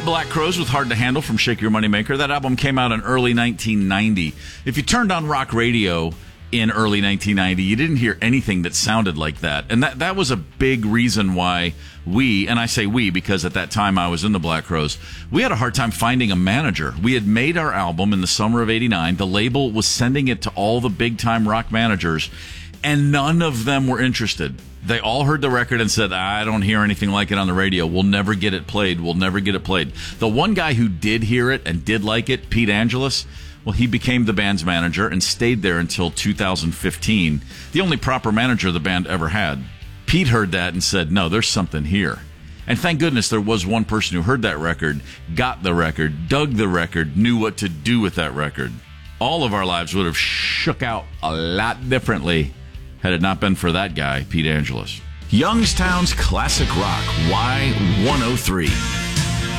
Black Crowes with Hard to Handle from Shake Your Moneymaker. That album came out in early 1990. If you turned on rock radio in early 1990, you didn't hear anything that sounded like that. And that was a big reason why we, and I say we because at that time I was in the Black Crowes, we had a hard time finding a manager. We had made our album in the summer of 89. The label was sending it to all the big-time rock managers, and none of them were interested. They all heard the record and said, I don't hear anything like it on the radio. We'll never get it played. We'll never get it played. The one guy who did hear it and did like it, Pete Angelus, well, he became the band's manager and stayed there until 2015, the only proper manager the band ever had. Pete heard that and said, no, there's something here. And thank goodness there was one person who heard that record, got the record, dug the record, knew what to do with that record. All of our lives would have shook out a lot differently had it not been for that guy, Pete Angelus. Youngstown's Classic Rock, Y103.